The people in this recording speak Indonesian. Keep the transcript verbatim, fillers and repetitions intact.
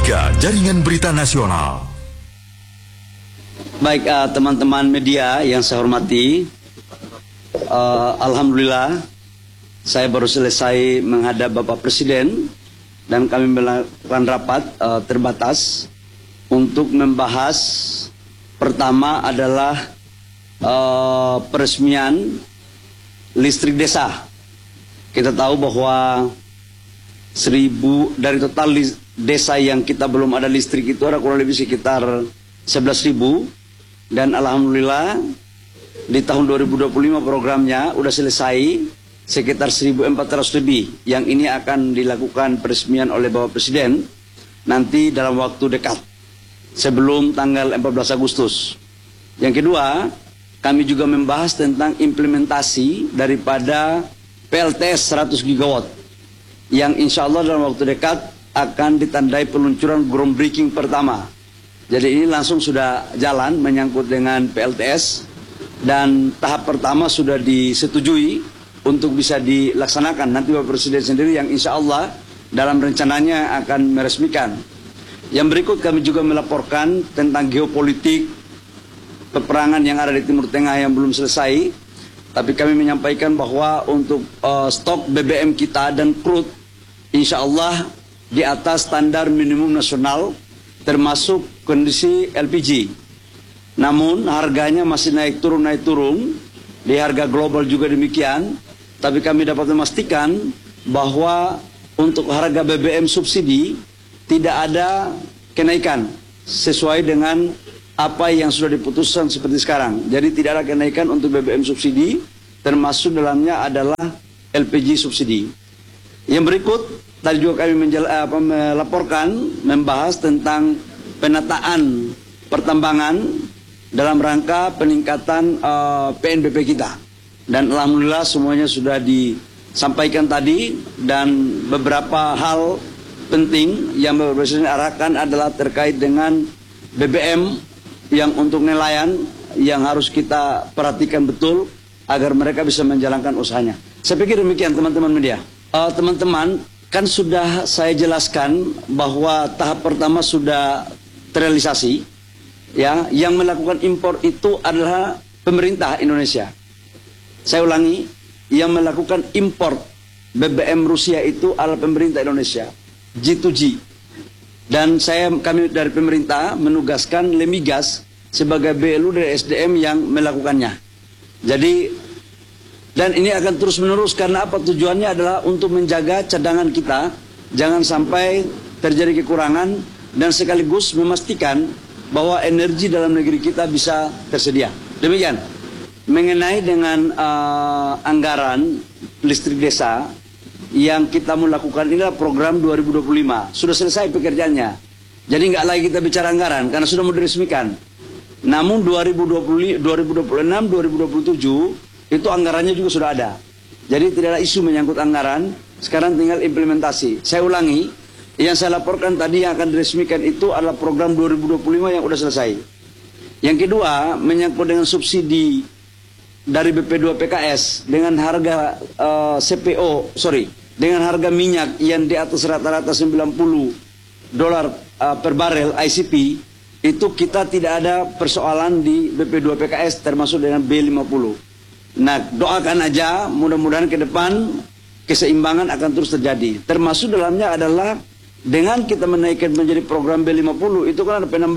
tiga Jaringan Berita Nasional. Baik, teman-teman uh, media yang saya hormati, uh, Alhamdulillah saya baru selesai menghadap Bapak Presiden dan kami melakukan rapat uh, terbatas untuk membahas pertama adalah uh, peresmian listrik desa. Kita tahu bahwa seribu dari total desa yang kita belum ada listrik itu ada kurang lebih sekitar sebelas ribu, dan alhamdulillah di tahun dua ribu dua puluh lima programnya sudah selesai sekitar seribu empat ratus lebih, yang ini akan dilakukan peresmian oleh Bapak Presiden nanti dalam waktu dekat sebelum tanggal empat belas Agustus. Yang kedua, kami juga membahas tentang implementasi daripada P L T S seratus gigawatt yang insya Allah dalam waktu dekat akan ditandai peluncuran groundbreaking pertama. Jadi ini langsung sudah jalan menyangkut dengan P L T S, dan tahap pertama sudah disetujui untuk bisa dilaksanakan. Nanti Bapak Presiden sendiri yang insya Allah dalam rencananya akan meresmikan. Yang berikut kami juga melaporkan tentang geopolitik peperangan yang ada di Timur Tengah yang belum selesai. Tapi kami menyampaikan bahwa untuk uh, stok B B M kita dan crude insya Allah di atas standar minimum nasional termasuk kondisi L P G. Namun harganya masih naik turun naik turun, di harga global juga demikian. Tapi kami dapat memastikan bahwa untuk harga B B M subsidi tidak ada kenaikan sesuai dengan apa yang sudah diputuskan seperti sekarang. Jadi tidak ada kenaikan untuk B B M subsidi, termasuk dalamnya adalah L P G subsidi. Yang berikut, tadi juga kami menjel, apa, melaporkan, membahas tentang penataan pertambangan dalam rangka peningkatan uh, P N B P kita. Dan alhamdulillah semuanya sudah disampaikan tadi, dan beberapa hal penting yang Bapak Presiden arahkan adalah terkait dengan B B M yang untuk nelayan yang harus kita perhatikan betul agar mereka bisa menjalankan usahanya. Saya pikir demikian teman-teman media. Teman-teman, uh, kan sudah saya jelaskan bahwa tahap pertama sudah terrealisasi. Ya, yang melakukan impor itu adalah pemerintah Indonesia. Saya ulangi, yang melakukan impor B B M Rusia itu adalah pemerintah Indonesia, G dua G. Dan saya kami dari pemerintah menugaskan Lemigas sebagai B L U dari S D M yang melakukannya. Jadi, dan ini akan terus menerus karena apa? Tujuannya adalah untuk menjaga cadangan kita, jangan sampai terjadi kekurangan, dan sekaligus memastikan bahwa energi dalam negeri kita bisa tersedia. Demikian. Mengenai dengan uh, anggaran listrik desa yang kita melakukan, inilah program dua ribu dua puluh lima. Sudah selesai pekerjaannya. Jadi nggak lagi kita bicara anggaran karena sudah mau diresmikan. Namun dua ribu dua puluh, dua ribu dua puluh enam, dua ribu dua puluh tujuh itu anggarannya juga sudah ada. Jadi tidak ada isu menyangkut anggaran. Sekarang tinggal implementasi. Saya ulangi, yang saya laporkan tadi yang akan diresmikan itu adalah program dua ribu dua puluh lima yang sudah selesai. Yang kedua, menyangkut dengan subsidi dari B P dua P K S dengan harga uh, C P O, sorry, dengan harga minyak yang di atas rata-rata sembilan puluh dolar uh, per barel I C P, itu kita tidak ada persoalan di B P dua P K S termasuk dengan B lima puluh. Nah, doakan aja mudah-mudahan ke depan keseimbangan akan terus terjadi. Termasuk dalamnya adalah dengan kita menaikkan menjadi program B lima puluh, itu kan ada penambahan